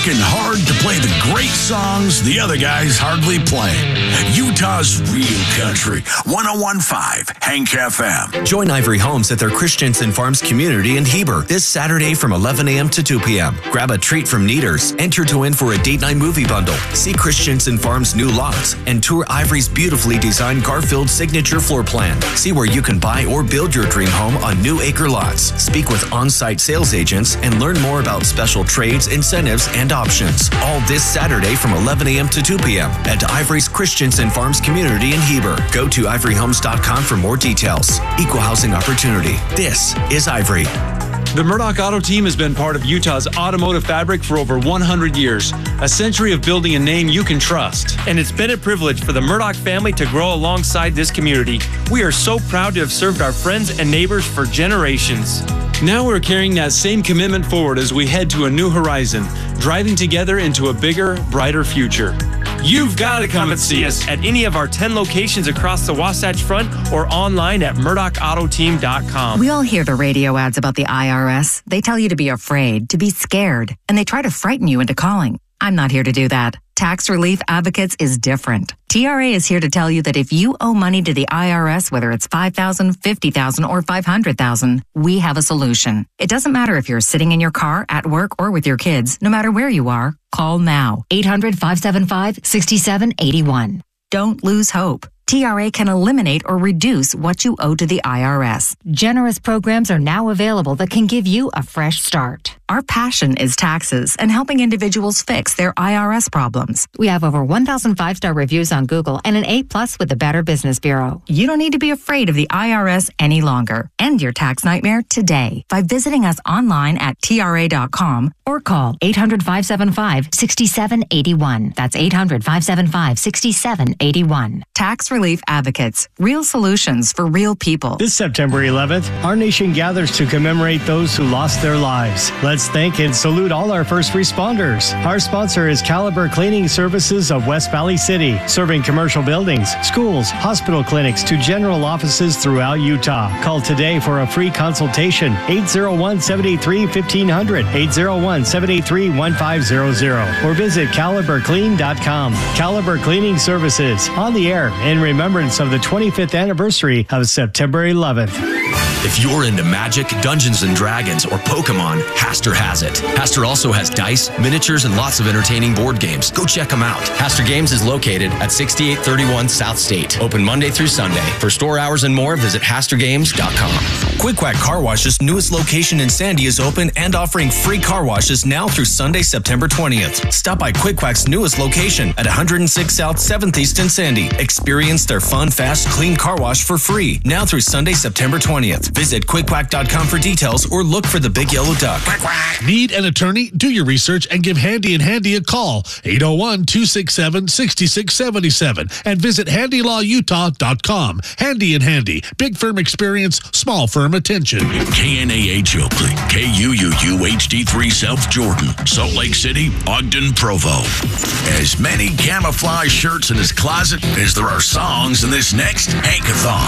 working hard to play the great songs the other guys hardly play. Utah's real country, 101.5 Hank FM. Join Ivory Homes at their Christensen Farms community in Heber this Saturday from 11 a.m. to 2 p.m. Grab a treat from Kneaders, enter to win for a date night movie bundle, see Christensen Farms' new lots, and tour Ivory's beautifully designed Garfield signature floor plan. See where you can buy or build your dream home on new acre lots. Speak with on-site sales agents and learn more about special trades, incentives, and options. All this Saturday from 11 a.m. to 2 p.m. at Ivory's Christensen Farms community in Heber. Go to ivoryhomes.com for more details. Equal housing opportunity. This is Ivory. The Murdoch Auto Team has been part of Utah's automotive fabric for over 100 years, a century of building a name you can trust. And it's been a privilege for the Murdoch family to grow alongside this community. We are so proud to have served our friends and neighbors for generations. Now we're carrying that same commitment forward as we head to a new horizon, driving together into a bigger, brighter future. You've got to come and see us at any of our 10 locations across the Wasatch Front or online at murdochautotteam.com. We all hear the radio ads about the IRS. They tell you to be afraid, to be scared, and they try to frighten you into calling. I'm not here to do that. Tax Relief Advocates is different. TRA is here to tell you that if you owe money to the IRS, whether it's $5,000, $50,000, or $500,000, we have a solution. It doesn't matter if you're sitting in your car, at work, or with your kids. No matter where you are, call now. 800-575-6781. Don't lose hope. TRA can eliminate or reduce what you owe to the IRS. Generous programs are now available that can give you a fresh start. Our passion is taxes and helping individuals fix their IRS problems. We have over 1,000 5-star reviews on Google and an A+ with the Better Business Bureau. You don't need to be afraid of the IRS any longer. End your tax nightmare today by visiting us online at TRA.com or call 800-575-6781. That's 800-575-6781. Tax Relief Advocates. Real solutions for real people. This September 11th, our nation gathers to commemorate those who lost their lives. Let's thank and salute all our first responders. Our sponsor is Caliber Cleaning Services of West Valley City, serving commercial buildings, schools, hospital clinics to general offices throughout Utah. Call today for a free consultation. 801-783-1500, 801-783-1500, or visit caliberclean.com. Caliber Cleaning Services, on the air in remembrance of the 25th anniversary of September 11th. If you're into Magic, Dungeons & Dragons, or Pokemon, Hastur has it. Hastur also has dice, miniatures, and lots of entertaining board games. Go check them out. Hastur Games is located at 6831 South State. Open Monday through Sunday. For store hours and more, visit HasturGames.com. Quick Quack Car Wash's newest location in Sandy is open and offering free car washes now through Sunday, September 20th. Stop by Quick Quack's newest location at 106 South 7th East in Sandy. Experience their fun, fast, clean car wash for free now through Sunday, September 20th. Visit QuickQuack.com for details or look for the big yellow duck. Need an attorney? Do your research and give Handy and Handy a call. 801-267-6677 and visit HandyLawUtah.com. Handy and Handy. Big firm experience, small firm attention. KNAH Oakley, KUUU HD3 South Jordan, Salt Lake City, Ogden, Provo. As many camouflage shirts in his closet as there are songs in this next Hankathon.